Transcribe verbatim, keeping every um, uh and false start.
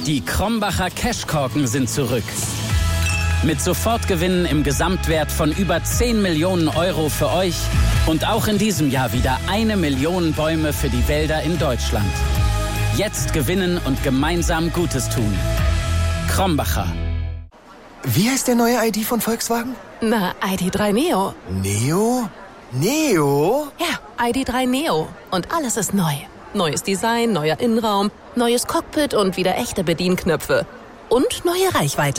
Die Krombacher Cashkorken sind zurück. Mit Sofortgewinnen im Gesamtwert von über zehn Millionen Euro für euch und auch in diesem Jahr wieder eine Million Bäume für die Wälder in Deutschland. Jetzt gewinnen und gemeinsam Gutes tun. Krombacher. Wie heißt der neue I D von Volkswagen? Na, I D drei Neo. Neo? Neo? Ja, I D drei Neo. Und alles ist neu. Neues Design, neuer Innenraum, neues Cockpit und wieder echte Bedienknöpfe. Und neue Reichweite.